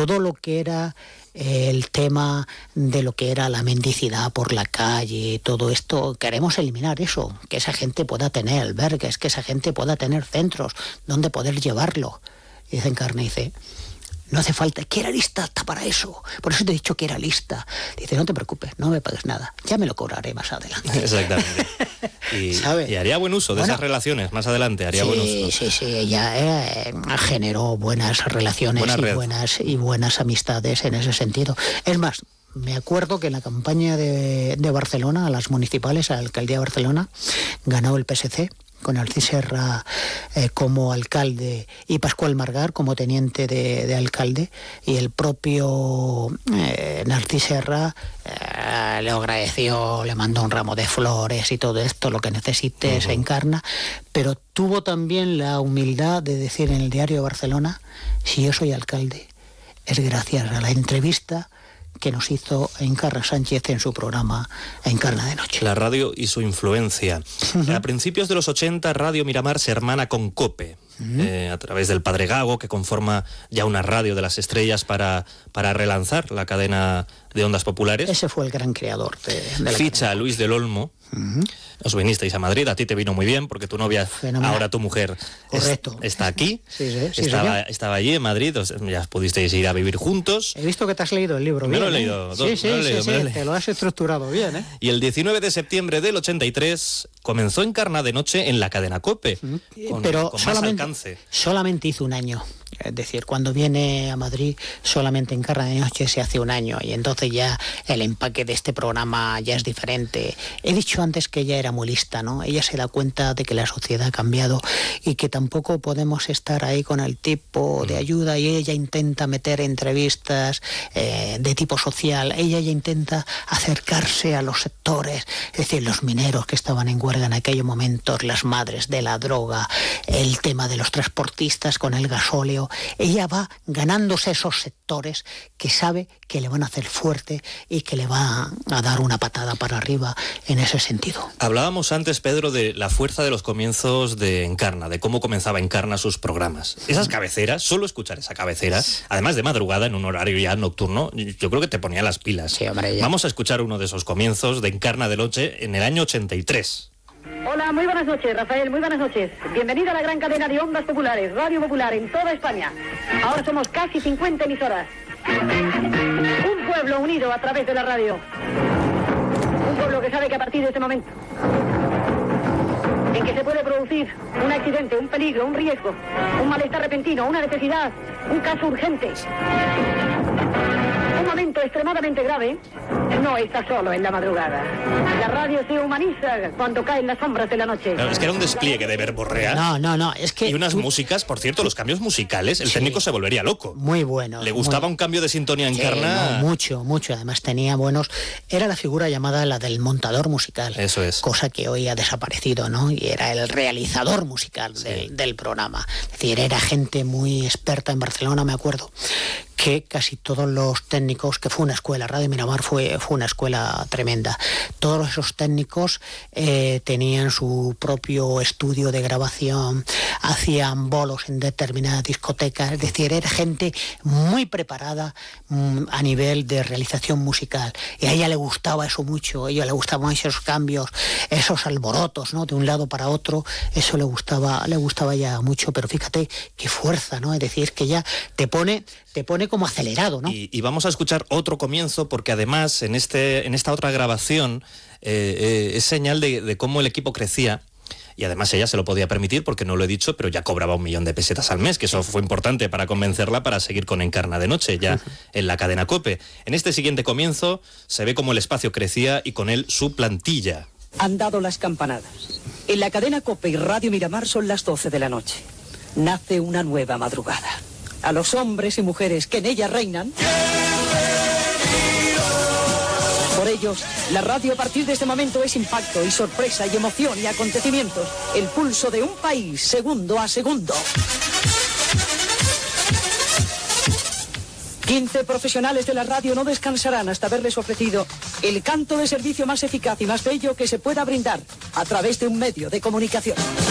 todo lo que era el tema de lo que era la mendicidad por la calle, todo esto, queremos eliminar eso, que esa gente pueda tener albergues, que esa gente pueda tener centros donde poder llevarlo. Y dice Encarna, dice, no hace falta, que era lista hasta para eso, por eso te he dicho que era lista. Dice, no te preocupes, no me pagues nada, ya me lo cobraré más adelante. Exactamente. Y haría buen uso de esas relaciones más adelante, buen uso. Sí, ella generó buenas relaciones y buenas amistades en ese sentido. Es más, me acuerdo que en la campaña de Barcelona, a las municipales, a la alcaldía de Barcelona, ganó el PSC, con Narcís Serra como alcalde y Pascual Margar como teniente de alcalde, y el propio Narcís Serra le agradeció, le mandó un ramo de flores y todo esto, lo que necesites, Encarna, pero tuvo también la humildad de decir en el Diario de Barcelona, si yo soy alcalde, es gracias a la entrevista que nos hizo Encarna Sánchez en su programa Encarna de Noche. La radio y su influencia. A principios de los 80, Radio Miramar se hermana con COPE, a través del Padre Gago, que conforma ya una radio de las estrellas para relanzar la cadena de ondas populares. Ese fue el gran creador de la Ficha a Luis del Olmo. Os vinisteis a Madrid, a ti te vino muy bien porque tu novia, ahora tu mujer, está aquí, estaba allí en Madrid, ya pudisteis ir a vivir juntos. He visto que te has leído el libro. Me lo he leído. Sí, te lo has estructurado bien, ¿eh? Y el 19 de septiembre del 83 comenzó Encarna de Noche en la cadena COPE, pero con más alcance. Solamente hizo un año. Es decir, cuando viene a Madrid solamente Encarna de Noche se hace un año, y entonces ya el empaque de este programa ya es diferente. He dicho antes que ella era muy lista, ¿no? Ella se da cuenta de que la sociedad ha cambiado y que tampoco podemos estar ahí con el tipo de ayuda, y ella intenta meter entrevistas de tipo social. Ella ya intenta acercarse a los sectores, es decir, los mineros que estaban en huelga en aquellos momentos, las madres de la droga, el tema de los transportistas con el gasóleo. Ella va ganándose esos sectores que sabe que le van a hacer fuerte y que le va a dar una patada para arriba en ese sentido. Hablábamos antes, Pedro, de la fuerza de los comienzos de Encarna, de cómo comenzaba Encarna sus programas. Esas cabeceras, solo escuchar esa cabecera, además de madrugada, en un horario ya nocturno, yo creo que te ponía las pilas. Sí, hombre, Vamos a escuchar uno de esos comienzos de Encarna de Noche en el año 83. Hola, muy buenas noches, Rafael, muy buenas noches. Bienvenido a la gran cadena de ondas populares, Radio Popular, en toda España. Ahora somos casi 50 emisoras. Un pueblo unido a través de la radio. Un pueblo que sabe que a partir de este momento, en que se puede producir un accidente, un peligro, un riesgo, un malestar repentino, una necesidad, un caso urgente, un momento extremadamente grave, no está solo en la madrugada. La radio se humaniza cuando caen las sombras de la noche. Claro, es que era un despliegue de verborrea. No, es que... Y unas músicas, por cierto, los cambios musicales, el técnico se volvería loco. Muy bueno. Le gustaba un cambio de sintonía en Encarna. Mucho. Además tenía buenos... Era la figura llamada la del montador musical. Eso es. Cosa que hoy ha desaparecido, ¿no? Y era el realizador musical del programa. Es decir, era gente muy experta en Barcelona, me acuerdo, que casi todos los técnicos, que fue una escuela, Radio Miramar fue una escuela tremenda, todos esos técnicos tenían su propio estudio de grabación, hacían bolos en determinadas discotecas, es decir, era gente muy preparada a nivel de realización musical, y a ella le gustaba eso mucho, a ella le gustaban esos cambios, esos alborotos, ¿no? De un lado para otro, eso le gustaba ya mucho, pero fíjate qué fuerza, ¿no? Es decir, que ya te pone como acelerado, ¿no? Y vamos a escuchar otro comienzo, porque además en esta otra grabación es señal de cómo el equipo crecía. Y además ella se lo podía permitir, porque no lo he dicho, pero ya cobraba 1 millón de pesetas al mes, que eso fue importante para convencerla para seguir con Encarna de Noche, ya en la cadena COPE. En este siguiente comienzo se ve cómo el espacio crecía y con él su plantilla. Han dado las campanadas. En la cadena COPE y Radio Miramar son las 12 de la noche. Nace una nueva madrugada. A los hombres y mujeres que en ella reinan, por ellos, la radio a partir de este momento es impacto y sorpresa y emoción y acontecimientos. El pulso de un país, segundo a segundo. 15 profesionales de la radio no descansarán hasta haberles ofrecido el canto de servicio más eficaz y más bello que se pueda brindar a través de un medio de comunicación.